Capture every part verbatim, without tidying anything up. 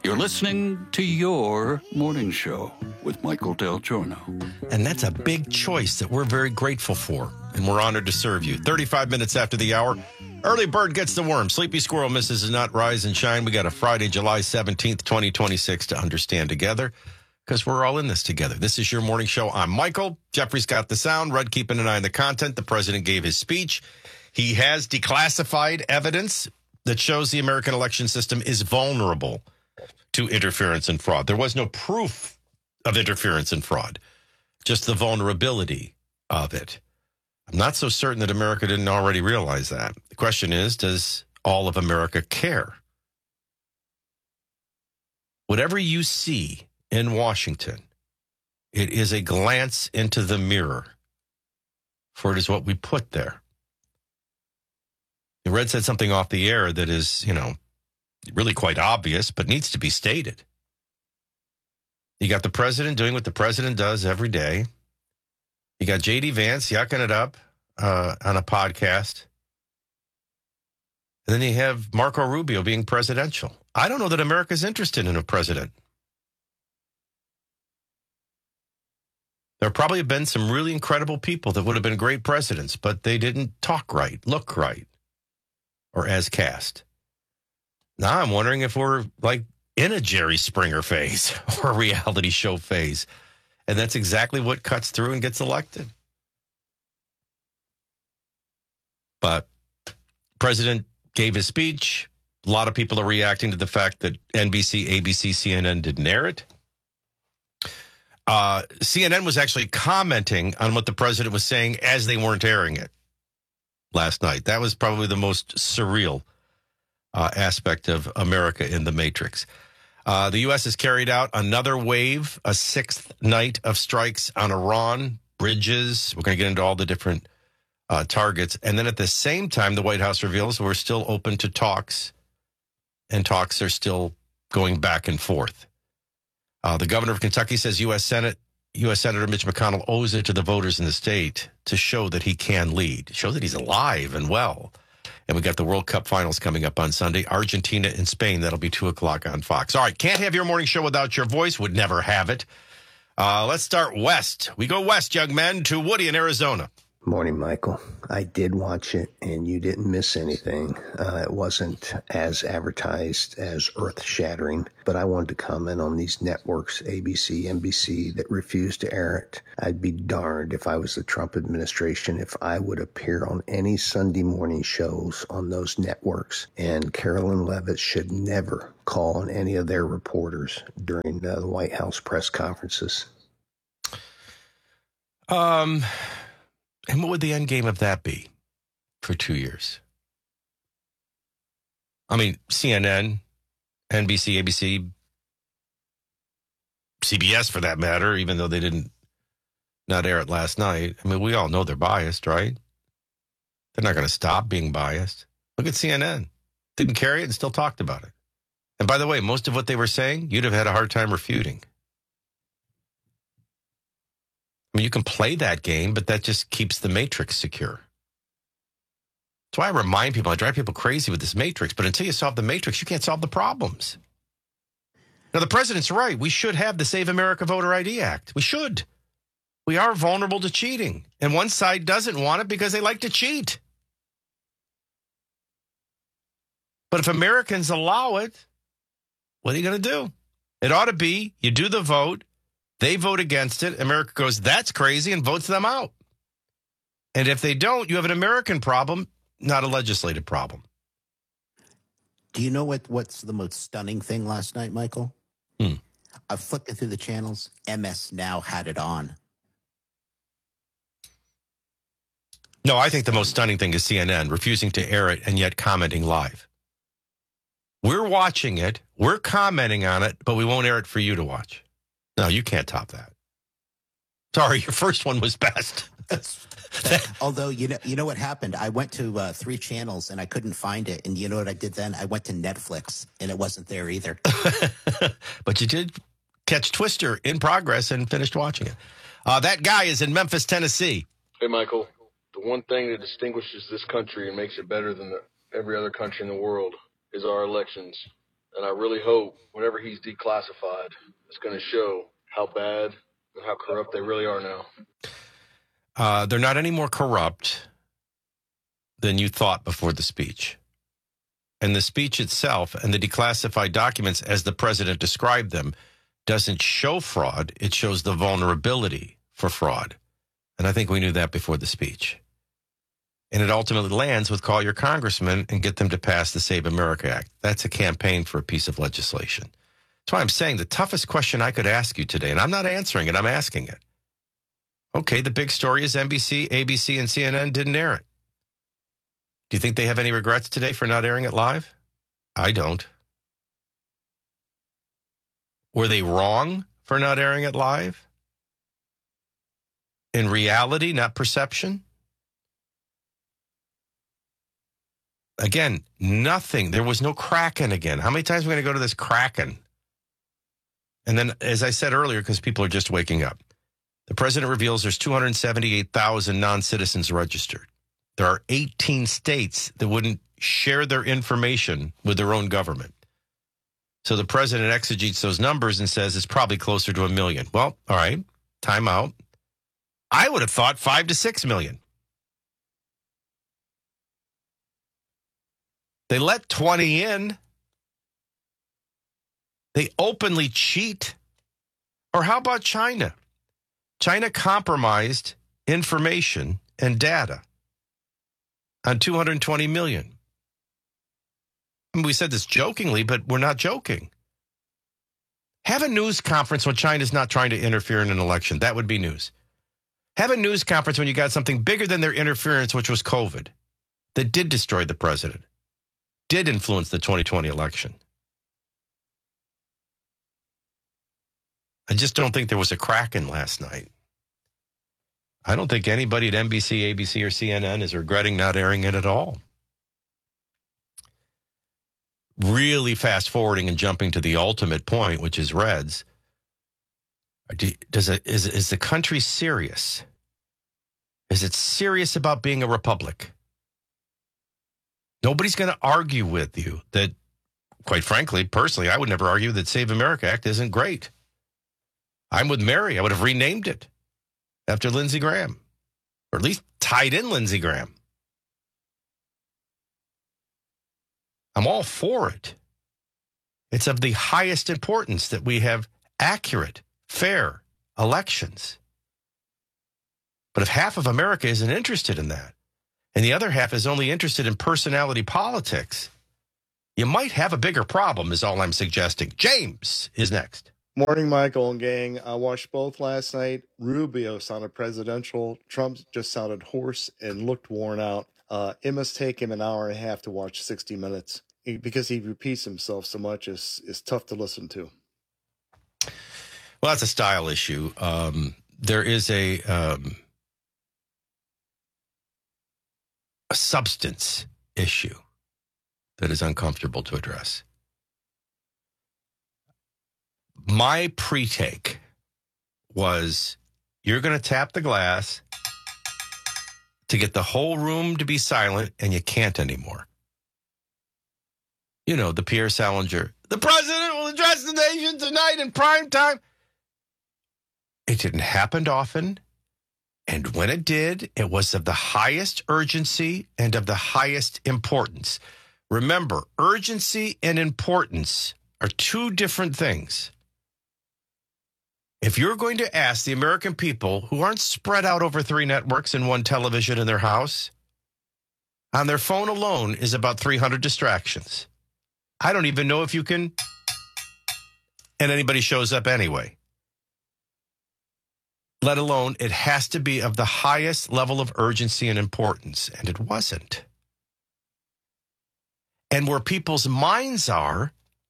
You're listening to your morning show with Michael Del Giorno. And that's a big choice that we're very grateful for, and we're honored to serve you. thirty-five minutes after the hour, early bird gets the worm. Sleepy squirrel misses the nut. Rise and shine. We got a Friday, July seventeenth, twenty twenty-six to understand together, because we're all in this together. This is your morning show. I'm Michael. Jeffrey's got the sound. Rudd keeping an eye on the content. The president gave his speech. He has declassified evidence that shows the American election system is vulnerable to interference and fraud. There was no proof of interference and fraud, just the vulnerability of it. I'm not so certain that America didn't already realize that. The question is, does all of America care? Whatever you see in Washington, it is a glance into the mirror, for it is what we put there. Red said something off the air that is, you know, really quite obvious, but needs to be stated. You got the president doing what the president does every day. You got J D Vance yucking it up uh, on a podcast. And then you have Marco Rubio being presidential. I don't know that America's interested in a president. There probably have been some really incredible people that would have been great presidents, but they didn't talk right, look right, or as cast. Now I'm wondering if we're like in a Jerry Springer phase or a reality show phase. And that's exactly what cuts through and gets elected. But President gave his speech. A lot of people are reacting to the fact that N B C, A B C, C N N didn't air it. Uh, C N N was actually commenting on what the president was saying as they weren't airing it last night. That was probably the most surreal uh, aspect of America in the Matrix. Uh, the U S has carried out another wave, a sixth night of strikes on Iran, bridges. We're going to get into all the different uh, targets. And then at the same time, the White House reveals we're still open to talks, and talks are still going back and forth. Uh, the governor of Kentucky says U S Senate, U S Senator Mitch McConnell owes it to the voters in the state to show that he can lead, show that he's alive and well. And we got the World Cup finals coming up on Sunday, Argentina and Spain. That'll be two o'clock on Fox. All right, can't have your morning show without your voice. Would never have it. Uh, let's start west. We go west, young men, to Woody in Arizona. Morning, Michael. I did watch it, and you didn't miss anything. Uh, it wasn't as advertised as earth-shattering, but I wanted to comment on these networks, A B C, N B C, that refused to air it. I'd be darned if I was the Trump administration if I would appear on any Sunday morning shows on those networks, and Carolyn Levitt should never call on any of their reporters during uh, the White House press conferences. Um... And what would the end game of that be for two years? I mean, C N N, N B C, A B C, C B S for that matter, even though they didn't not air it last night. I mean, we all know they're biased, right? They're not going to stop being biased. Look at C N N. Didn't carry it and still talked about it. And by the way, most of what they were saying, you'd have had a hard time refuting. I mean, you can play that game, but that just keeps the matrix secure. That's why I remind people, I drive people crazy with this matrix, but until you solve the matrix, you can't solve the problems. Now, the president's right. We should have the Save America Voter I D Act. We should. We are vulnerable to cheating, and one side doesn't want it because they like to cheat. But if Americans allow it, what are you going to do? It ought to be, you do the vote, they vote against it. America goes, that's crazy, and votes them out. And if they don't, you have an American problem, not a legislative problem. Do you know what, what's the most stunning thing last night, Michael? Hmm. I flipped through the channels. M S Now had it on. No, I think the most stunning thing is C N N refusing to air it and yet commenting live. We're watching it, we're commenting on it, but we won't air it for you to watch. No, you can't top that. Sorry, your first one was best. Although, you know, you know what happened? I went to uh, three channels and I couldn't find it. And you know what I did then? I went to Netflix and it wasn't there either. But you did catch Twister in progress and finished watching it. Uh, that guy is in Memphis, Tennessee. Hey, Michael. The one thing that distinguishes this country and makes it better than the, every other country in the world is our elections. And I really hope whenever he's declassified, it's going to show how bad and how corrupt they really are now. Uh, they're not any more corrupt than you thought before the speech. And the speech itself and the declassified documents, as the president described them, doesn't show fraud. It shows the vulnerability for fraud. And I think we knew that before the speech. And it ultimately lands with call your congressman and get them to pass the Save America Act. That's a campaign for a piece of legislation. That's why I'm saying the toughest question I could ask you today, and I'm not answering it, I'm asking it. Okay, the big story is N B C, A B C, and C N N didn't air it. Do you think they have any regrets today for not airing it live? I don't. Were they wrong for not airing it live? In reality, not perception? Again, nothing. There was no Kraken again. How many times are we going to go to this Kraken? And then, as I said earlier, because people are just waking up, the president reveals there's two hundred seventy-eight thousand non-citizens registered. There are eighteen states that wouldn't share their information with their own government. So the president exegetes those numbers and says it's probably closer to a million. Well, all right, time out. I would have thought five to six million. They let twenty in. They openly cheat. Or how about China? China compromised information and data on two hundred twenty million. I mean, we said this jokingly, but we're not joking. Have a news conference when China's not trying to interfere in an election. That would be news. Have a news conference when you got something bigger than their interference, which was COVID, that did destroy the president, did influence the twenty twenty election. I just don't think there was a Kraken last night. I don't think anybody at N B C, A B C, or C N N is regretting not airing it at all. Really fast forwarding and jumping to the ultimate point, which is Reds. Does it, is, is the country serious? Is it serious about being a republic? Nobody's going to argue with you that, quite frankly, personally, I would never argue that Save America Act isn't great. I'm with Mary. I would have renamed it after Lindsey Graham, or at least tied in Lindsey Graham. I'm all for it. It's of the highest importance that we have accurate, fair elections. But if half of America isn't interested in that, and the other half is only interested in personality politics, you might have a bigger problem, is all I'm suggesting. James is next. Morning, Michael and gang. I watched both last night. Rubio sounded presidential. Trump just sounded hoarse and looked worn out. Uh, it must take him an hour and a half to watch sixty minutes because he repeats himself so much. It's, it's tough to listen to. Well, that's a style issue. Um, there is a, um, a substance issue that is uncomfortable to address. My pre-take was, you're going to tap the glass to get the whole room to be silent, and you can't anymore. You know, the Pierre Salinger, the president will address the nation tonight in prime time. It didn't happen often, and when it did, it was of the highest urgency and of the highest importance. Remember, urgency and importance are two different things. If you're going to ask the American people, who aren't spread out over three networks and one television in their house, on their phone alone is about three hundred distractions. I don't even know if you can, and anybody shows up anyway. Let alone, it has to be of the highest level of urgency and importance, and it wasn't. And where people's minds are,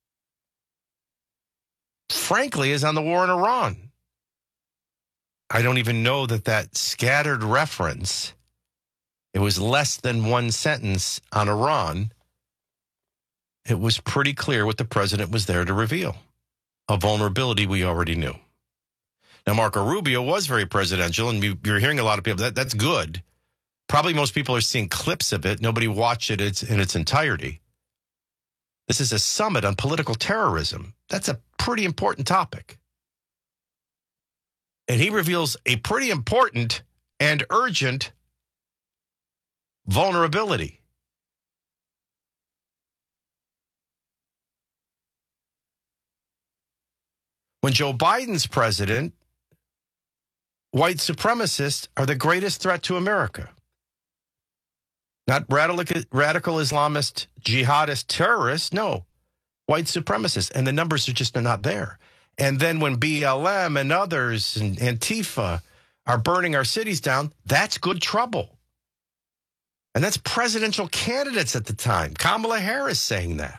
frankly, is on the war in Iran. I don't even know that that scattered reference, it was less than one sentence on Iran. It was pretty clear what the president was there to reveal, a vulnerability we already knew. Now, Marco Rubio was very presidential, and you're hearing a lot of people, that, that's good. Probably most people are seeing clips of it. Nobody watched it in its entirety. This is a summit on political terrorism. That's a pretty important topic. And he reveals a pretty important and urgent vulnerability. When Joe Biden's president, white supremacists are the greatest threat to America. Not radical, radical Islamist, jihadist terrorists, no, white supremacists. And the numbers are just not there. And then when B L M and others and Antifa are burning our cities down, that's good trouble. And that's presidential candidates at the time. Kamala Harris saying that.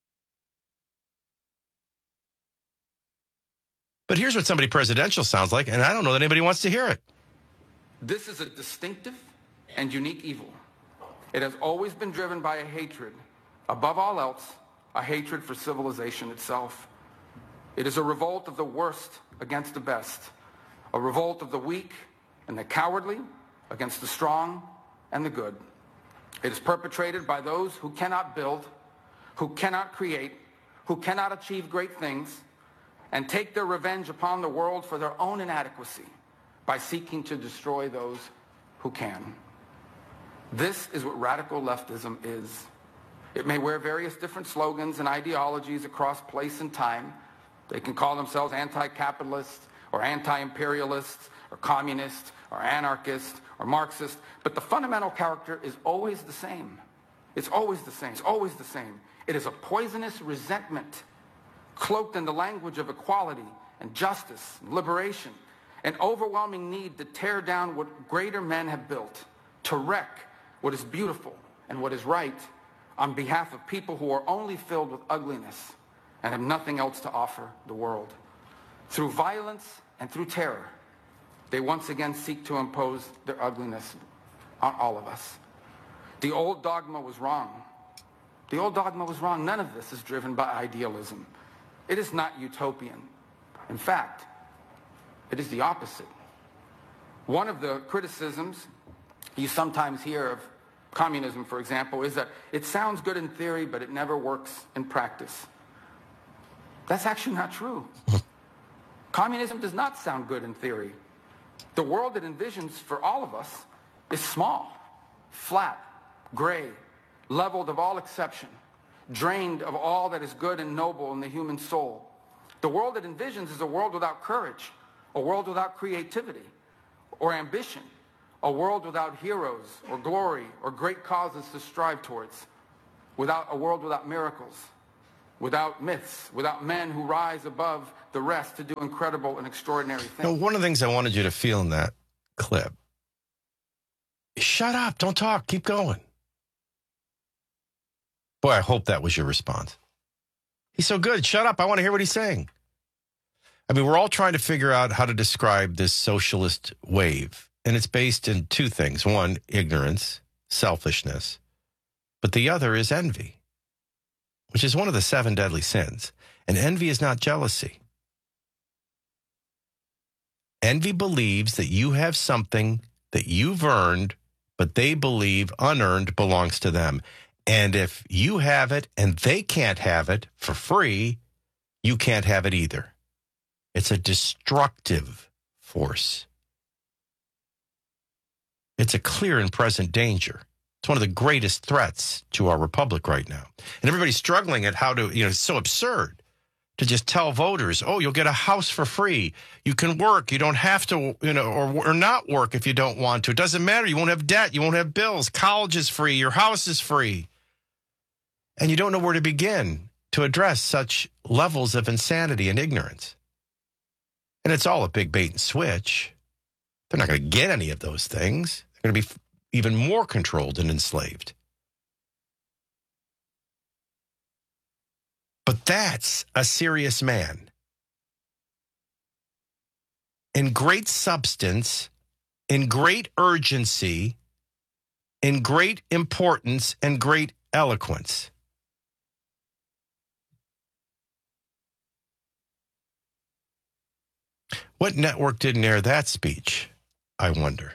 But here's what somebody presidential sounds like, and I don't know that anybody wants to hear it. This is a distinctive and unique evil. It has always been driven by a hatred, above all else, a hatred for civilization itself. It is a revolt of the worst against the best, a revolt of the weak and the cowardly against the strong and the good. It is perpetrated by those who cannot build, who cannot create, who cannot achieve great things, and take their revenge upon the world for their own inadequacy by seeking to destroy those who can. This is what radical leftism is. It may wear various different slogans and ideologies across place and time. They can call themselves anti-capitalist or anti-imperialist or communist or anarchist or Marxist, but the fundamental character is always the same. It's always the same. It's always the same. It is a poisonous resentment cloaked in the language of equality and justice and liberation, an overwhelming need to tear down what greater men have built, to wreck what is beautiful and what is right on behalf of people who are only filled with ugliness and have nothing else to offer the world. Through violence and through terror, they once again seek to impose their ugliness on all of us. The old dogma was wrong. The old dogma was wrong. None of this is driven by idealism. It is not utopian. In fact, it is the opposite. One of the criticisms you sometimes hear of communism, for example, is that it sounds good in theory, but it never works in practice. That's actually not true. Communism does not sound good in theory. The world it envisions for all of us is small, flat, gray, leveled of all exception, drained of all that is good and noble in the human soul. The world it envisions is a world without courage, a world without creativity or ambition, a world without heroes or glory or great causes to strive towards, without a world without miracles, without myths, without men who rise above the rest to do incredible and extraordinary things. Now, one of the things I wanted you to feel in that clip, shut up, don't talk, keep going. Boy, I hope that was your response. He's so good. Shut up. I want to hear what he's saying. I mean, we're all trying to figure out how to describe this socialist wave. And it's based in two things. One, ignorance, selfishness. But the other is envy, which is one of the seven deadly sins. And envy is not jealousy. Envy believes that you have something that you've earned, but they believe unearned belongs to them. And if you have it and they can't have it for free, you can't have it either. It's a destructive force. It's a clear and present danger. It's one of the greatest threats to our republic right now. And everybody's struggling at how to, you know, it's so absurd to just tell voters, oh, you'll get a house for free. You can work. You don't have to, you know, or, or not work if you don't want to. It doesn't matter. You won't have debt. You won't have bills. College is free. Your house is free. And you don't know where to begin to address such levels of insanity and ignorance. And it's all a big bait and switch. They're not going to get any of those things. They're going to be even more controlled and enslaved. But that's a serious man. In great substance, in great urgency, in great importance, and great eloquence. What network didn't air that speech, I wonder?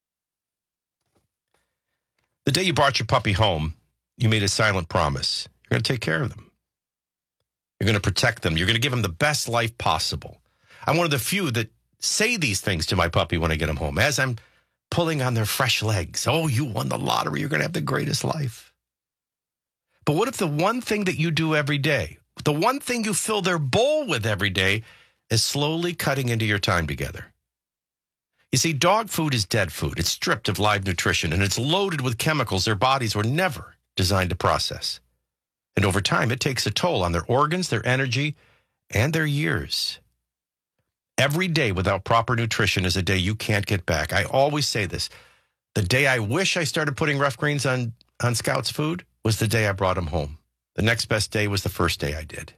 The day you brought your puppy home, you made a silent promise. You're going to take care of them. You're going to protect them. You're going to give them the best life possible. I'm one of the few that say these things to my puppy when I get him home, as I'm pulling on their fresh legs. Oh, you won the lottery. You're going to have the greatest life. But what if the one thing that you do every day, the one thing you fill their bowl with every day, is slowly cutting into your time together? You see, dog food is dead food. It's stripped of live nutrition, and it's loaded with chemicals their bodies were never designed to process. And over time, it takes a toll on their organs, their energy, and their years. Every day without proper nutrition is a day you can't get back. I always say this. The day I wish I started putting Rough Greens on, on Scout's food was the day I brought him home. The next best day was the first day I did.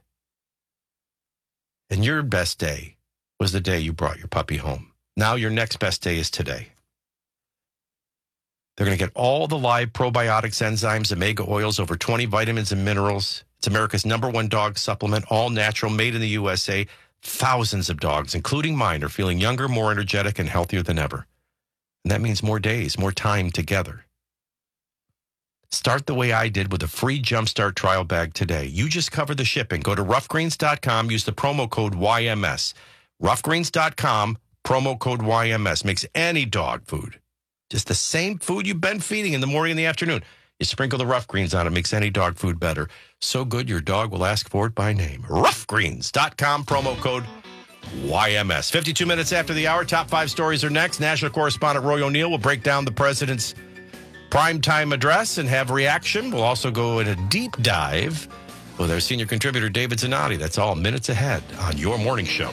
And your best day was the day you brought your puppy home. Now your next best day is today. They're going to get all the live probiotics, enzymes, omega oils, over twenty vitamins and minerals. It's America's number one dog supplement, all natural, made in the U S A. Thousands of dogs, including mine, are feeling younger, more energetic, and healthier than ever. And that means more days, more time together. Start the way I did with a free Jumpstart trial bag today. You just cover the shipping. Go to rough greens dot com. Use the promo code Y M S. rough greens dot com, promo code Y M S. Makes any dog food just the same food you've been feeding in the morning and the afternoon. You sprinkle the Rough Greens on it. Makes any dog food better. So good, your dog will ask for it by name. rough greens dot com, promo code Y M S. fifty-two minutes after the hour, top five stories are next. National correspondent Roy O'Neill will break down the president's primetime address and have reaction. We'll also go in a deep dive with our senior contributor, David Zanotti. That's all minutes ahead on Your Morning Show.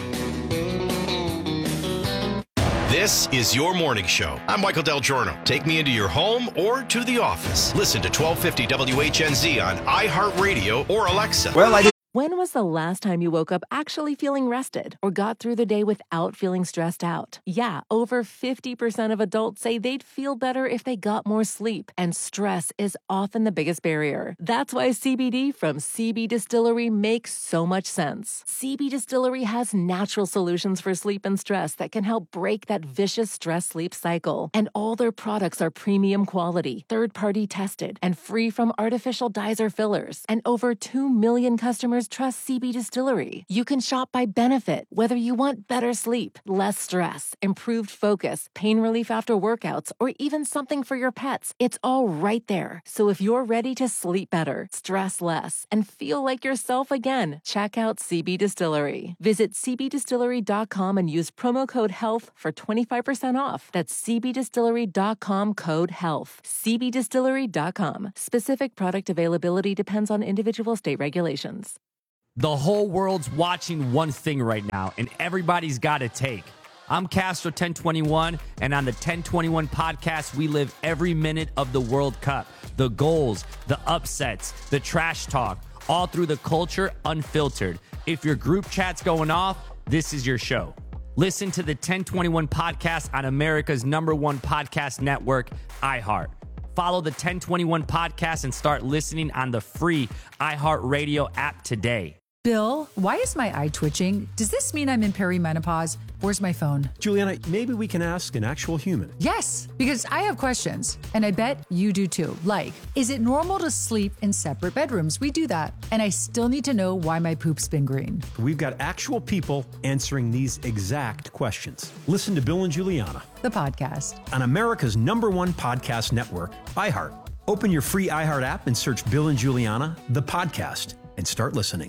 This is Your Morning Show. I'm Michael Del Giorno. Take me into your home or to the office. Listen to twelve fifty W H N Z on iHeartRadio or Alexa. Well, I did. When was the last time you woke up actually feeling rested or got through the day without feeling stressed out? Yeah, over fifty percent of adults say they'd feel better if they got more sleep, and stress is often the biggest barrier. That's why C B D from C B Distillery makes so much sense. C B Distillery has natural solutions for sleep and stress that can help break that vicious stress-sleep cycle. And all their products are premium quality, third-party tested, and free from artificial dyes or fillers. And over two million customers trust C B Distillery. You can shop by benefit, whether you want better sleep, less stress, improved focus, pain relief after workouts, or even something for your pets. It's all right there. So if you're ready to sleep better, stress less, and feel like yourself again, check out C B Distillery. Visit c b distillery dot com and use promo code HEALTH for twenty-five percent off. That's c b distillery dot com, code HEALTH. c b distillery dot com. Specific product availability depends on individual state regulations. The whole world's watching one thing right now, and everybody's got a take. I'm Castro ten twenty-one, and on the ten twenty-one podcast, we live every minute of the World Cup. The goals, the upsets, the trash talk, all through the culture, unfiltered. If your group chat's going off, this is your show. Listen to the ten twenty-one podcast on America's number one podcast network, iHeart. Follow the ten twenty-one podcast and start listening on the free iHeartRadio app today. Bill, why is my eye twitching? Does this mean I'm in perimenopause? Where's my phone? Juliana, maybe we can ask an actual human. Yes, because I have questions, and I bet you do too. Like, is it normal to sleep in separate bedrooms? We do that. And I still need to know why my poop's been green. We've got actual people answering these exact questions. Listen to Bill and Juliana, the podcast, on America's number one podcast network, iHeart. Open your free iHeart app and search Bill and Juliana, the podcast, and start listening.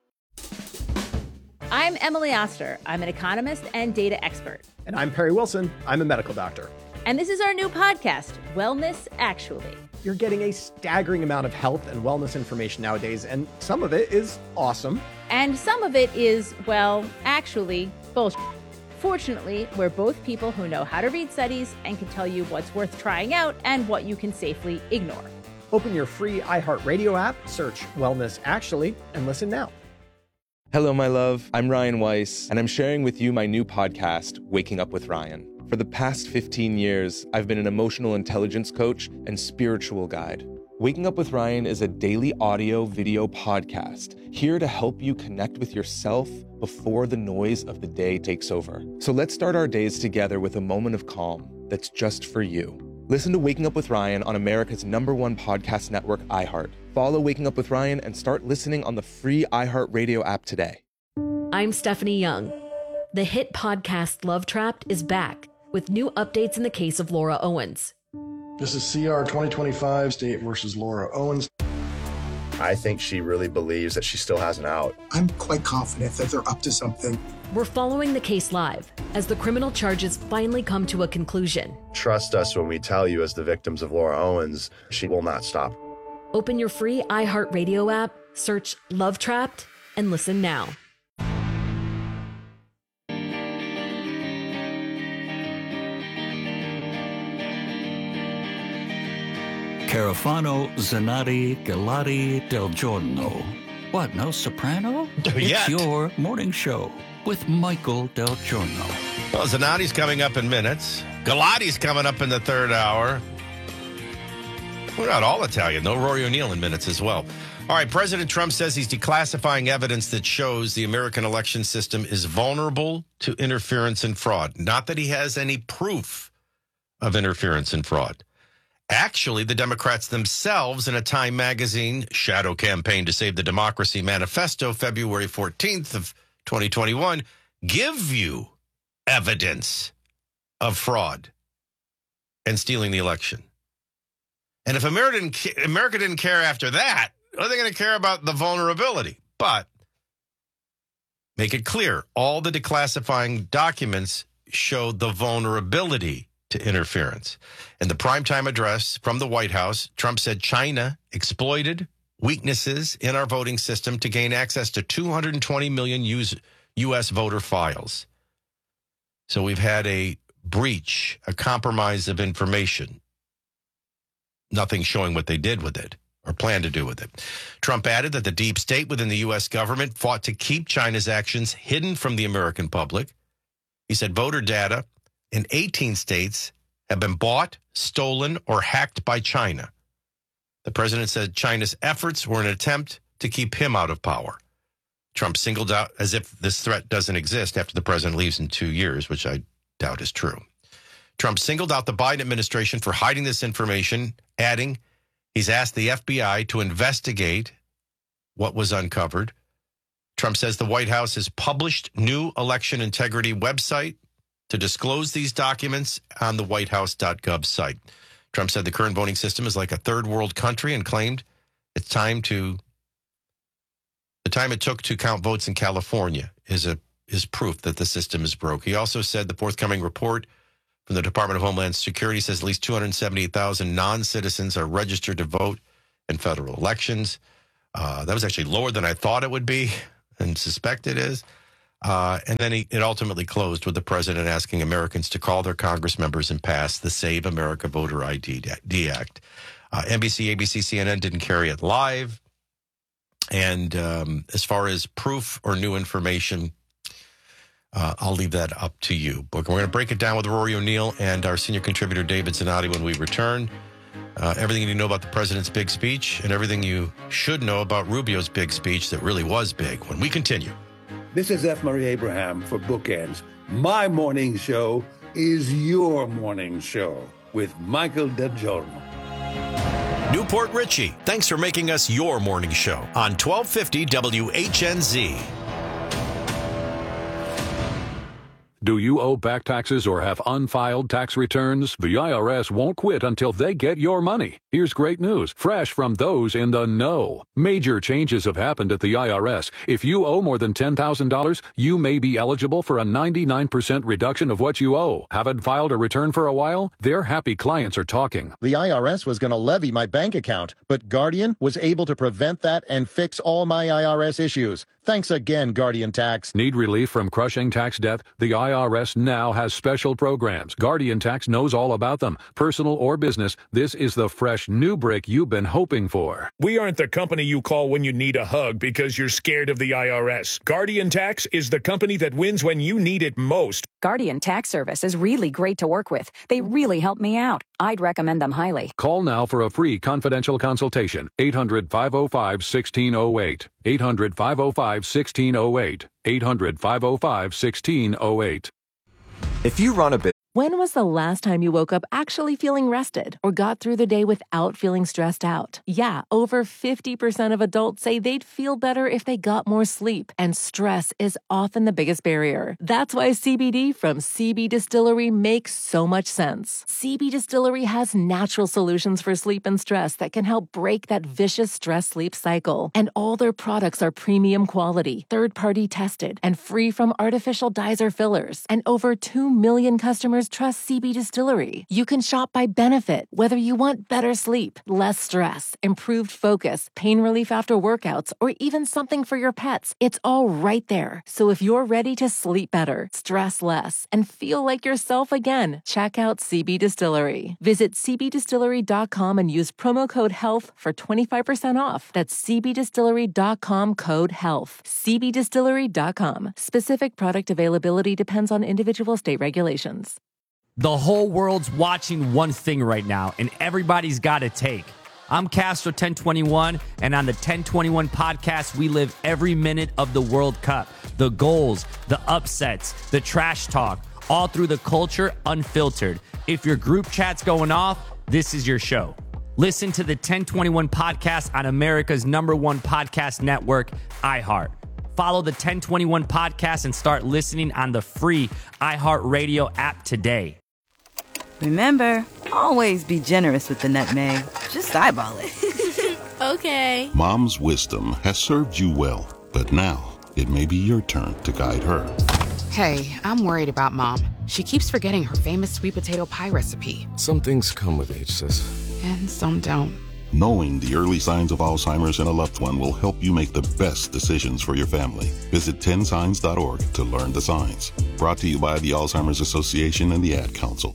I'm Emily Oster. I'm an economist and data expert. And I'm Perry Wilson. I'm a medical doctor. And this is our new podcast, Wellness Actually. You're getting a staggering amount of health and wellness information nowadays, and some of it is awesome. And some of it is, well, actually, bullshit. Fortunately, we're both people who know how to read studies and can tell you what's worth trying out and what you can safely ignore. Open your free iHeartRadio app, search Wellness Actually, and listen now. Hello, my love. I'm Ryan Weiss, and I'm sharing with you my new podcast, Waking Up with Ryan. For the past fifteen years, I've been an emotional intelligence coach and spiritual guide. Waking Up with Ryan is a daily audio video podcast here to help you connect with yourself before the noise of the day takes over. So let's start our days together with a moment of calm that's just for you. Listen to Waking Up with Ryan on America's number one podcast network, iHeart. Follow Waking Up with Ryan and start listening on the free iHeartRadio app today. I'm Stephanie Young. The hit podcast Love Trapped is back with new updates in the case of Laura Owens. This is C R twenty twenty-five, State versus Laura Owens. I think she really believes that she still has an out. I'm quite confident that they're up to something. We're following the case live as the criminal charges finally come to a conclusion. Trust us when we tell you, as the victims of Laura Owens, she will not stop. Open your free iHeartRadio app, search Love Trapped, and listen now. Carafano, Zanatti, Galati, Del Giorno. What, no soprano? Yet. It's your morning show with Michael Del Giorno. Well, Zanatti's coming up in minutes. Galati's coming up in the third hour. We're not all Italian, though. Rory O'Neill in minutes as well. All right, President Trump says he's declassifying evidence that shows the American election system is vulnerable to interference and fraud. Not that he has any proof of interference and fraud. Actually, the Democrats themselves, in a Time magazine shadow campaign to save the democracy manifesto, February fourteenth of twenty twenty-one, give you evidence of fraud and stealing the election. And if America didn't, America didn't care after that, are they going to care about the vulnerability? But make it clear, all the declassifying documents show the vulnerability to interference. In the primetime address from the White House, Trump said China exploited weaknesses in our voting system to gain access to two hundred twenty million U S voter files. So we've had a breach, a compromise of information. Nothing showing what they did with it or plan to do with it. Trump added that the deep state within the U S government fought to keep China's actions hidden from the American public. He said voter data in eighteen states have been bought, stolen, or hacked by China. The president said China's efforts were an attempt to keep him out of power. Trump singled out as if this threat doesn't exist after the president leaves in two years, which I doubt is true. Trump singled out the Biden administration for hiding this information, adding he's asked the F B I to investigate what was uncovered. Trump says the White House has published new election integrity website to disclose these documents on the white house dot gov site. Trump said the current voting system is like a third world country and claimed it's time to the time it took to count votes in California is a is proof that the system is broke. He also said the forthcoming report from the Department of Homeland Security says at least two hundred seventy-eight thousand non-citizens are registered to vote in federal elections. Uh, that was actually lower than I thought it would be and suspect it is. Uh, and then he, it ultimately closed with the president asking Americans to call their Congress members and pass the Save America Voter I D Act. Uh, N B C, A B C, C N N didn't carry it live. And um, as far as proof or new information, uh, I'll leave that up to you. But we're going to break it down with Rory O'Neill and our senior contributor, David Zanatti, when we return. Uh, everything you need to know about the president's big speech and everything you should know about Rubio's big speech that really was big when we continue. This is F. Murray Abraham for Bookends. My morning show is your morning show with Michael Del Giorno. Newport Richie, thanks for making us your morning show on twelve fifty W H N Z. Do you owe back taxes or have unfiled tax returns? The I R S won't quit until they get your money. Here's great news, fresh from those in the know. Major changes have happened at the I R S. If you owe more than ten thousand dollars, you may be eligible for a ninety-nine percent reduction of what you owe. Haven't filed a return for a while? Their happy clients are talking. The I R S was going to levy my bank account, but Guardian was able to prevent that and fix all my I R S issues. Thanks again, Guardian Tax. Need relief from crushing tax debt? The I R S now has special programs. Guardian Tax knows all about them. Personal or business, this is the fresh new break you've been hoping for. We aren't the company you call when you need a hug because you're scared of the I R S. Guardian Tax is the company that wins when you need it most. Guardian Tax Service is really great to work with. They really help me out. I'd recommend them highly. Call now for a free confidential consultation. eight hundred, five oh five, one six oh eight. eight hundred, five oh five, one six oh eight. eight hundred, five oh five, one six oh eight. If you run a business... When was the last time you woke up actually feeling rested or got through the day without feeling stressed out? Yeah, over fifty percent of adults say they'd feel better if they got more sleep, and stress is often the biggest barrier. That's why C B D from C B Distillery makes so much sense. C B Distillery has natural solutions for sleep and stress that can help break that vicious stress-sleep cycle. And all their products are premium quality, third-party tested, and free from artificial dyes or fillers. And over two million customers trust C B Distillery. You can shop by benefit, whether you want better sleep, less stress, improved focus, pain relief after workouts, or even something for your pets. It's all right there. So if you're ready to sleep better, stress less, and feel like yourself again, check out C B Distillery. Visit c b distillery dot com and use promo code HEALTH for twenty-five percent off. That's c b distillery dot com code HEALTH. c b distillery dot com. Specific product availability depends on individual state regulations. The whole world's watching one thing right now, and everybody's got a take. I'm Castro ten twenty-one, and on the ten twenty-one podcast, we live every minute of the World Cup. The goals, the upsets, the trash talk, all through the culture, unfiltered. If your group chat's going off, this is your show. Listen to the ten twenty-one podcast on America's number one podcast network, iHeart. Follow the ten twenty-one podcast and start listening on the free iHeartRadio app today. Remember, always be generous with the nutmeg. Just eyeball it. Okay. Mom's wisdom has served you well, but now it may be your turn to guide her. Hey, I'm worried about Mom. She keeps forgetting her famous sweet potato pie recipe. Some things come with age, sis. And some don't. Knowing the early signs of Alzheimer's in a loved one will help you make the best decisions for your family. Visit ten signs dot org to learn the signs. Brought to you by the Alzheimer's Association and the Ad Council.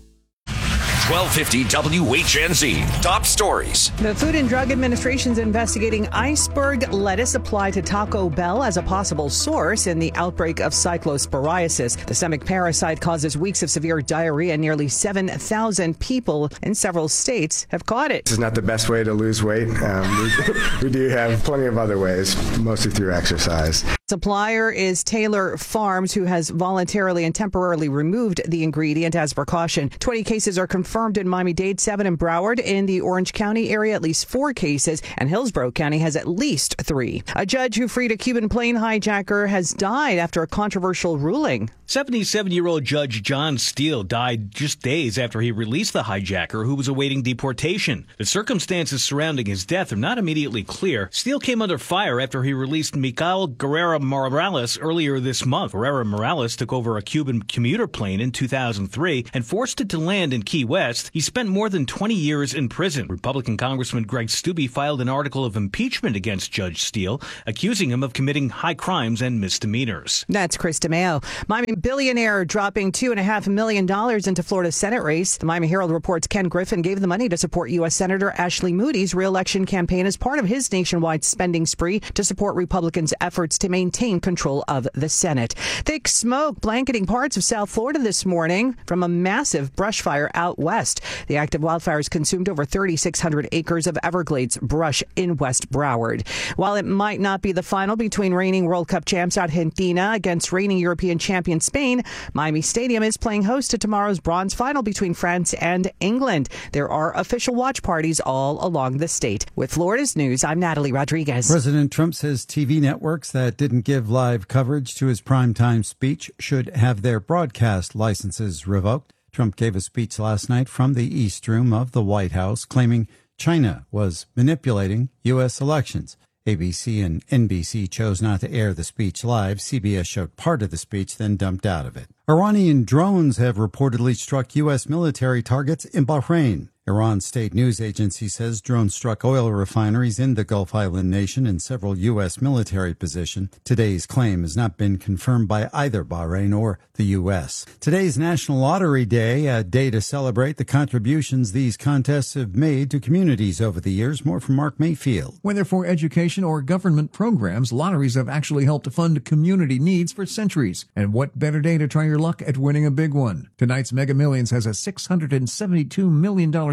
twelve fifty W H N Z. Top stories. The Food and Drug Administration is investigating iceberg lettuce applied to Taco Bell as a possible source in the outbreak of cyclosporiasis. The stomach parasite causes weeks of severe diarrhea. Nearly seven thousand people in several states have caught it. This is not the best way to lose weight. Um, we, we do have plenty of other ways, mostly through exercise. Supplier is Taylor Farms, who has voluntarily and temporarily removed the ingredient as precaution. twenty cases are confirmed in Miami-Dade, seven in Broward. In the Orange County area, at least four cases, and Hillsborough County has at least three. A judge who freed a Cuban plane hijacker has died after a controversial ruling. seventy-seven-year-old Judge John Steele died just days after he released the hijacker who was awaiting deportation. The circumstances surrounding his death are not immediately clear. Steele came under fire after he released Miguel Guerrero Morales earlier this month. Guerrero Morales took over a Cuban commuter plane in two thousand three and forced it to land in Key West. He spent more than twenty years in prison. Republican Congressman Greg Steube filed an article of impeachment against Judge Steele, accusing him of committing high crimes and misdemeanors. That's Chris DeMeo. Miami billionaire dropping two point five million dollars into Florida Senate race. The Miami Herald reports Ken Griffin gave the money to support U S Senator Ashley Moody's re-election campaign as part of his nationwide spending spree to support Republicans' efforts to maintain control of the Senate. Thick smoke blanketing parts of South Florida this morning from a massive brush fire out west. The active wildfires consumed over thirty-six hundred acres of Everglades brush in West Broward. While it might not be the final between reigning World Cup champs Argentina against reigning European champion Spain, Miami Stadium is playing host to tomorrow's bronze final between France and England. There are official watch parties all along the state. With Florida's news, I'm Natalie Rodriguez. President Trump says T V networks that didn't give live coverage to his primetime speech should have their broadcast licenses revoked. Trump gave a speech last night from the East Room of the White House claiming China was manipulating U S elections. A B C and N B C chose not to air the speech live. C B S showed part of the speech, then dumped out of it. Iranian drones have reportedly struck U S military targets in Bahrain. Iran's state news agency says drones struck oil refineries in the Gulf Island nation and several U S military positions. Today's claim has not been confirmed by either Bahrain or the U S. Today's National Lottery Day, a day to celebrate the contributions these contests have made to communities over the years. More from Mark Mayfield. Whether for education or government programs, lotteries have actually helped to fund community needs for centuries. And what better day to try your luck at winning a big one? Tonight's Mega Millions has a six hundred seventy-two million dollars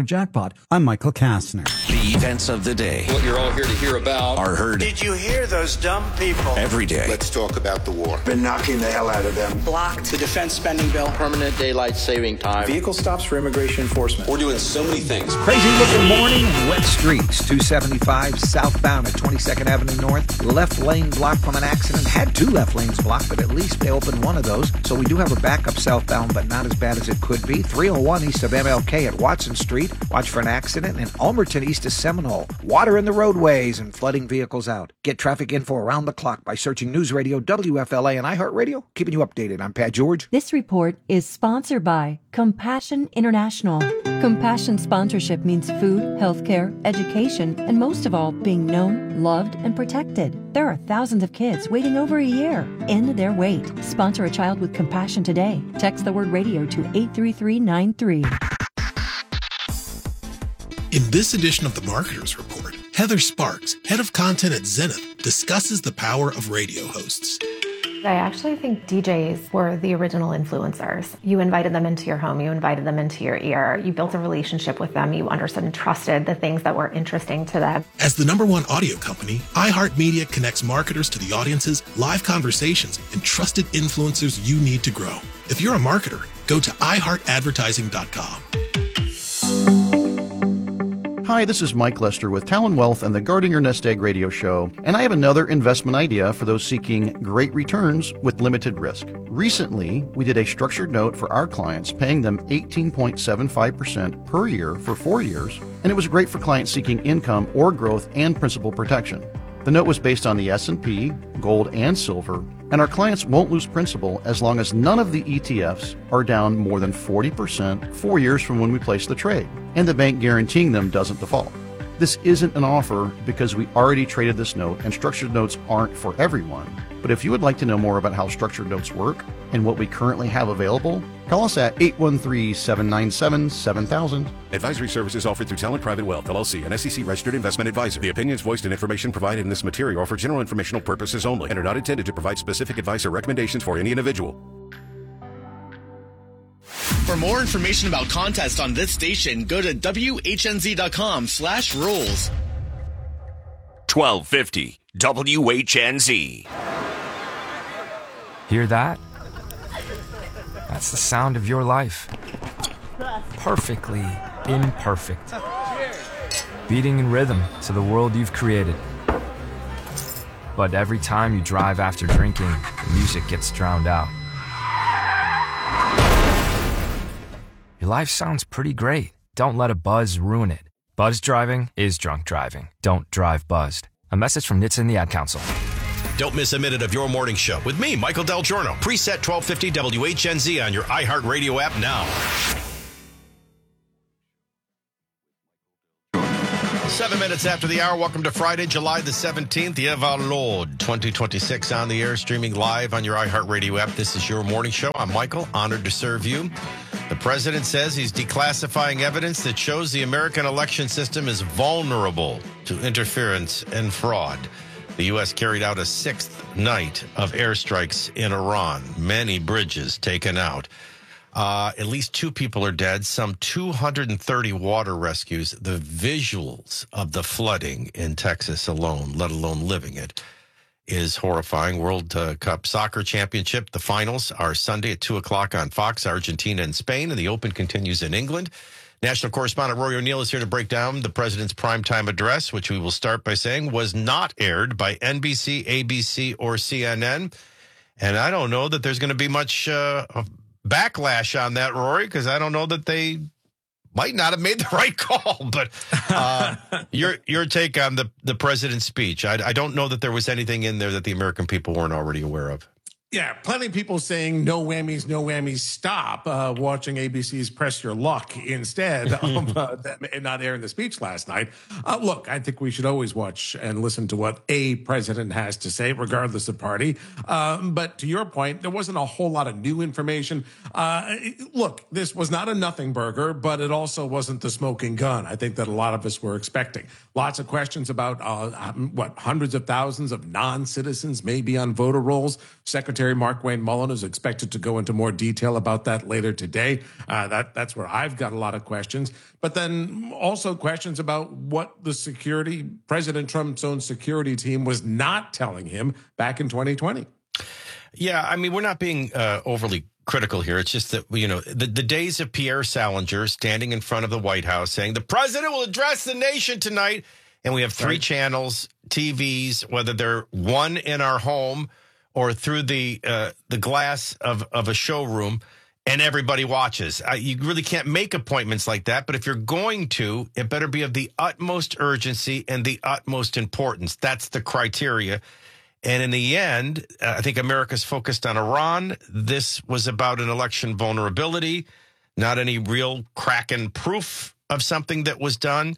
jackpot. I'm Michael Kastner. The events of the day. What you're all here to hear about are heard. Did you hear those dumb people? Every day. Let's talk about the war. Been knocking the hell out of them. Blocked the defense spending bill. Permanent daylight saving time. Vehicle stops for immigration enforcement. We're doing so many things. Crazy looking morning and wet streets. two seventy-five southbound at twenty-second Avenue North. Left lane blocked from an accident. Had two left lanes blocked, but at least they opened one of those. So we do have a backup southbound, but not as bad as it could be. three oh one east of M L K at Watson Street. Watch for an accident. And Almerton east of Seminole. Water in the roadways and flooding vehicles out. Get traffic info around the clock by searching News Radio, W F L A, and iHeartRadio. Keeping you updated. I'm Pat George. This report is sponsored by Compassion International. Compassion sponsorship means food, healthcare, education, and most of all, being known, loved, and protected. There are thousands of kids waiting over a year. End their wait. Sponsor a child with compassion today. Text the word radio to eight three three nine three. In this edition of the Marketers Report, Heather Sparks, head of content at Zenith, discusses the power of radio hosts. I actually think D Js were the original influencers. You invited them into your home, you invited them into your ear, you built a relationship with them, you understood and trusted the things that were interesting to them. As the number one audio company, iHeartMedia connects marketers to the audiences, live conversations, and trusted influencers you need to grow. If you're a marketer, go to i heart advertising dot com. Hi, this is Mike Lester with Talon Wealth and the Guarding Your Nest Egg radio show, and I have another investment idea for those seeking great returns with limited risk. Recently, we did a structured note for our clients, paying them eighteen point seven five percent per year for four years, and it was great for clients seeking income or growth and principal protection. The note was based on the S and P, gold, and silver, and our clients won't lose principal as long as none of the E T Fs are down more than forty percent four years from when we place the trade, and the bank guaranteeing them doesn't default. This isn't an offer because we already traded this note, and structured notes aren't for everyone. But if you would like to know more about how structured notes work and what we currently have available, call us at eight one three, seven nine seven, seven thousand. Advisory services offered through Talent Private Wealth, L L C, an S E C-registered investment advisor. The opinions voiced and information provided in this material are for general informational purposes only and are not intended to provide specific advice or recommendations for any individual. For more information about contests on this station, go to W H N Z dot com slash rules. twelve fifty W H N Z. Hear that? That's the sound of your life. Perfectly imperfect. Beating in rhythm to the world you've created. But every time you drive after drinking, the music gets drowned out. Your life sounds pretty great. Don't let a buzz ruin it. Buzz driving is drunk driving. Don't drive buzzed. A message from N H T S A and the Ad Council. Don't miss a minute of your morning show with me, Michael Del Giorno. Preset twelve fifty W H N Z on your iHeartRadio app now. Seven minutes after the hour. Welcome to Friday, July the seventeenth, the year of our Lord, twenty twenty-six, on the air, streaming live on your iHeartRadio app. This is your morning show. I'm Michael, honored to serve you. The president says he's declassifying evidence that shows the American election system is vulnerable to interference and fraud. The U S carried out a sixth night of airstrikes in Iran. Many bridges taken out. Uh, at least two people are dead, some two hundred thirty water rescues. The visuals of the flooding in Texas alone, let alone living it, is horrifying. World uh, Cup Soccer Championship, the finals are Sunday at two o'clock on Fox, Argentina and Spain, and the Open continues in England. National correspondent Rory O'Neill is here to break down the president's primetime address, which we will start by saying was not aired by N B C, A B C, or C N N. And I don't know that there's going to be much uh, backlash on that, Rory, because I don't know that they might not have made the right call. But uh, your your take on the, the president's speech, I, I don't know that there was anything in there that the American people weren't already aware of. Yeah, plenty of people saying no whammies, no whammies, stop uh, watching A B C's Press Your Luck instead of uh, them not airing the speech last night. Uh, look, I think we should always watch and listen to what a president has to say, regardless of party. Um, but to your point, there wasn't a whole lot of new information. Uh, look, this was not a nothing burger, but it also wasn't the smoking gun. I think that a lot of us were expecting. Lots of questions about, uh, what, hundreds of thousands of non-citizens may be on voter rolls. Secretary Secretary Mark Wayne Mullen is expected to go into more detail about that later today. Uh, that that's where I've got a lot of questions, but then also questions about what the security, President Trump's own security team was not telling him back in twenty twenty. Yeah, I mean, we're not being uh, overly critical here. It's just that, you know, the, the days of Pierre Salinger standing in front of the White House saying the president will address the nation tonight. And we have three right. channels, T Vs, whether they're one in our home or through the uh, the glass of, of a showroom, and everybody watches. Uh, you really can't make appointments like that. But if you're going to, it better be of the utmost urgency and the utmost importance. That's the criteria. And in the end, uh, I think America's focused on Iran. This was about an election vulnerability, not any real cracking proof of something that was done.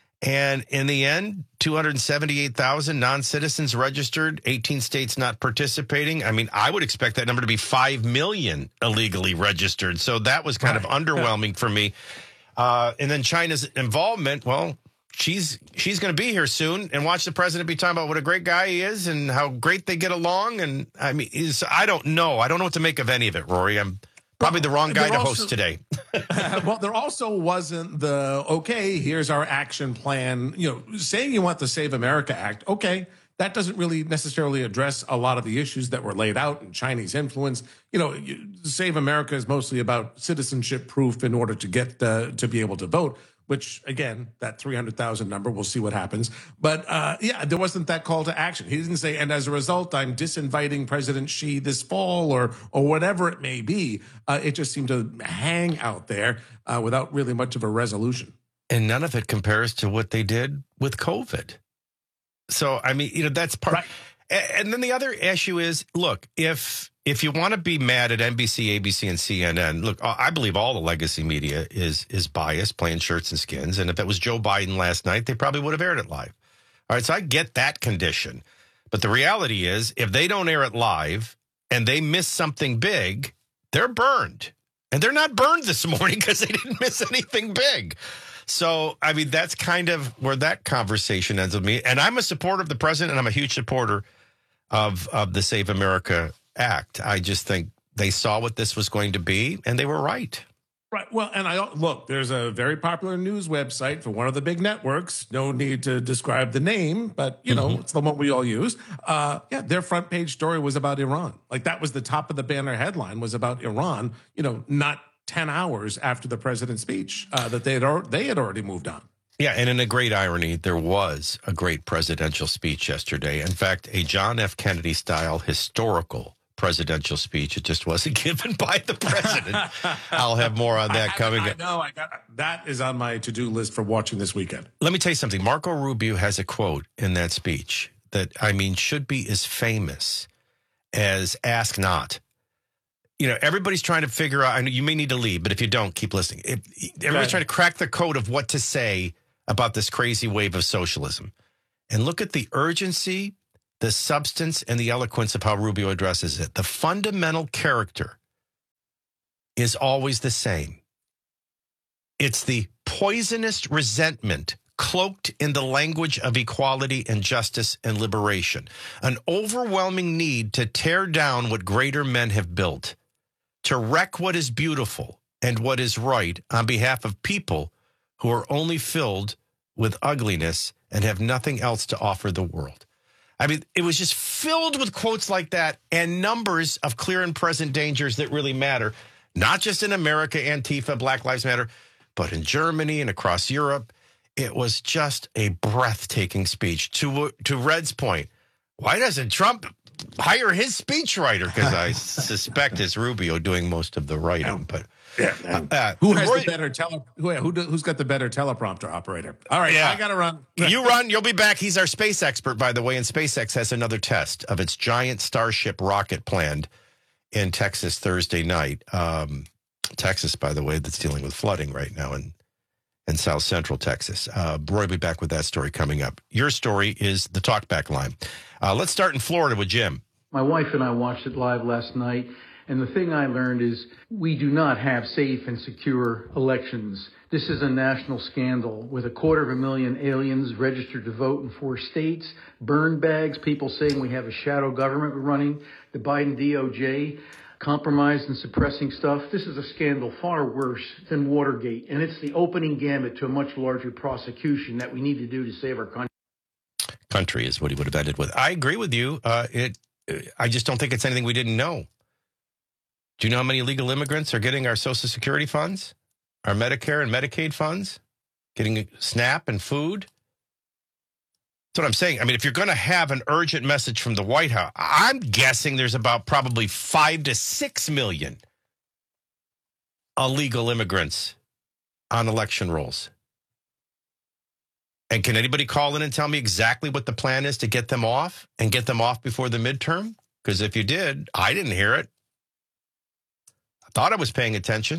And in the end, two hundred seventy-eight thousand non-citizens registered, eighteen states not participating. I mean, I would expect that number to be five million illegally registered. So that was kind right. of underwhelming for me. Uh, and then China's involvement, well, she's she's going to be here soon, and watch the president be talking about what a great guy he is and how great they get along. And I mean, is I don't know. I don't know what to make of any of it, Rory. I'm probably the wrong guy to also, host today. Well, there also wasn't the, okay, here's our action plan. You know, saying you want the Save America Act, okay, that doesn't really necessarily address a lot of the issues that were laid out in Chinese influence. You know, Save America is mostly about citizenship proof in order to get the, to be able to vote, which, again, that three hundred thousand number, we'll see what happens. But, uh, yeah, there wasn't that call to action. He didn't say, and as a result, I'm disinviting President Xi this fall or or whatever it may be. Uh, it just seemed to hang out there uh, without really much of a resolution. And none of it compares to what they did with COVID. So, I mean, you know, that's part. Right. And then the other issue is, look, if if you want to be mad at N B C, A B C, and C N N, look, I believe all the legacy media is is biased, playing shirts and skins. And if it was Joe Biden last night, they probably would have aired it live. All right, so I get that condition. But the reality is, if they don't air it live and they miss something big, they're burned. And they're not burned this morning because they didn't miss anything big. So, I mean, that's kind of where that conversation ends with me. And I'm a supporter of the president, and I'm a huge supporter of of the Save America Act. I just think they saw what this was going to be, and they were right. Right. Well, and I look, there's a very popular news website for one of the big networks. No need to describe the name, but, you know, mm-hmm. it's the one we all use. Uh, yeah, their front page story was about Iran. Like, that was the top of the banner headline, was about Iran, you know, not ten hours after the president's speech, uh, that they had, al- they had already moved on. Yeah, and in a great irony, there was a great presidential speech yesterday. In fact, a John F. Kennedy-style historical presidential speech. It just wasn't given by the president. I'll have more on that I, coming I, I up. know, I got, that is on my to-do list for watching this weekend. Let me tell you something. Marco Rubio has a quote in that speech that, I mean, should be as famous as Ask Not. You know, everybody's trying to figure out, I know you may need to leave, but if you don't, keep listening. If, everybody's trying to crack the code of what to say about this crazy wave of socialism. And look at the urgency, the substance, and the eloquence of how Rubio addresses it. The fundamental character is always the same. It's the poisonous resentment cloaked in the language of equality and justice and liberation. An overwhelming need to tear down what greater men have built, to wreck what is beautiful and what is right on behalf of people who are only filled with ugliness and have nothing else to offer the world. I mean, it was just filled with quotes like that and numbers of clear and present dangers that really matter, not just in America, Antifa, Black Lives Matter, but in Germany and across Europe. It was just a breathtaking speech. To to Red's point, why doesn't Trump hire his speechwriter? Because I suspect it's Rubio doing most of the writing. But yeah, uh, who has Roy, the better tele? Who, who who's got the better teleprompter operator? All right, yeah. I got to run. You run. You'll be back. He's our space expert, by the way. And SpaceX has another test of its giant Starship rocket planned in Texas Thursday night. Um, Texas, by the way, that's dealing with flooding right now in in South Central Texas. Uh, Roy will be back with that story coming up. Your story is the talkback line. Uh, let's start in Florida with Jim. My wife and I watched it live last night. And the thing I learned is we do not have safe and secure elections. This is a national scandal with a quarter of a million aliens registered to vote in four states, burn bags, people saying we have a shadow government running, the Biden D O J compromised and suppressing stuff. This is a scandal far worse than Watergate, and it's the opening gambit to a much larger prosecution that we need to do to save our country. Country is what he would have ended with. I agree with you. Uh, it. I just don't think it's anything we didn't know. Do you know how many illegal immigrants are getting our Social Security funds, our Medicare and Medicaid funds, getting SNAP and food? That's what I'm saying. I mean, if you're going to have an urgent message from the White House, I'm guessing there's about probably five to six million illegal immigrants on election rolls. And can anybody call in and tell me exactly what the plan is to get them off and get them off before the midterm? Because if you did, I didn't hear it. I thought I was paying attention.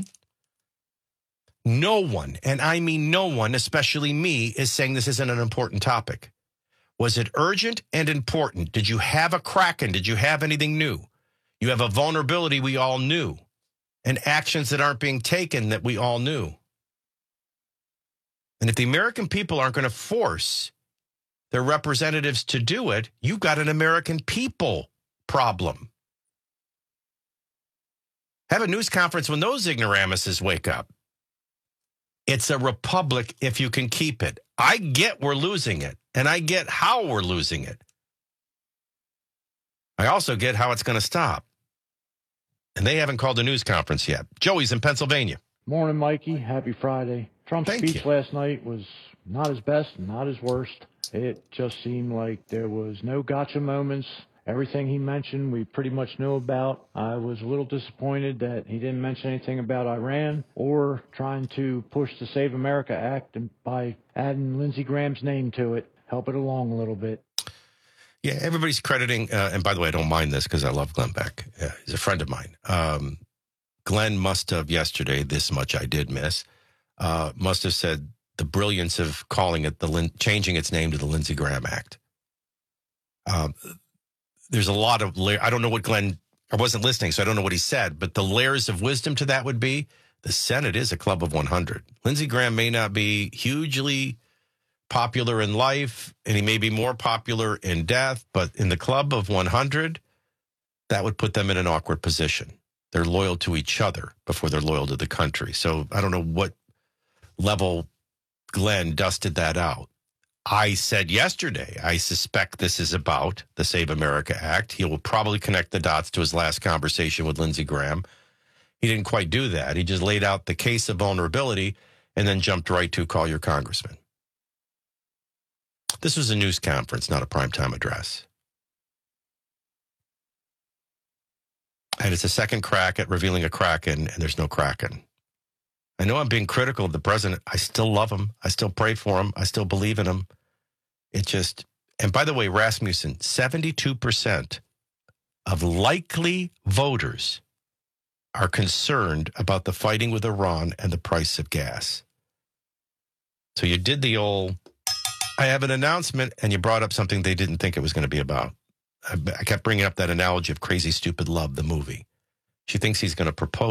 No one, and I mean no one, especially me, is saying this isn't an important topic. Was it urgent and important? Did you have a Kraken? Did you have anything new? You have a vulnerability we all knew, and actions that aren't being taken that we all knew. And if the American people aren't going to force their representatives to do it, you've got an American people problem. Have a news conference when those ignoramuses wake up. It's a republic if you can keep it. I get we're losing it, and I get how we're losing it. I also get how it's going to stop. And they haven't called a news conference yet. Joey's in Pennsylvania. Morning, Mikey. Happy Friday. Trump's Thank speech you. last night was not his best, not his worst. It just seemed like there was no gotcha moments. Everything he mentioned, we pretty much knew about. I was a little disappointed that he didn't mention anything about Iran or trying to push the Save America Act and by adding Lindsey Graham's name to it, help it along a little bit. Yeah, everybody's crediting, uh, and by the way, I don't mind this because I love Glenn Beck. Yeah, he's a friend of mine. Um, Glenn must have yesterday, this much I did miss, uh, must have said the brilliance of calling it, the Lin- changing its name to the Lindsey Graham Act. Um, there's a lot of, la- I don't know what Glenn, I wasn't listening, so I don't know what he said, but the layers of wisdom to that would be, the Senate is a club of one hundred. Lindsey Graham may not be hugely popular in life, and he may be more popular in death, but in the club of one hundred, that would put them in an awkward position. They're loyal to each other before they're loyal to the country. So I don't know what level Glenn dusted that out. I said yesterday, I suspect this is about the Save America Act. He will probably connect the dots to his last conversation with Lindsey Graham. He didn't quite do that. He just laid out the case of vulnerability and then jumped right to call your congressman. This was a news conference, not a primetime address. And it's a second crack at revealing a Kraken, and there's no Kraken. I know I'm being critical of the president. I still love him. I still pray for him. I still believe in him. It just, and by the way, Rasmussen, seventy-two percent of likely voters are concerned about the fighting with Iran and the price of gas. So you did the old, I have an announcement, and you brought up something they didn't think it was going to be about. I, I kept bringing up that analogy of Crazy Stupid Love, the movie. She thinks he's going to propose.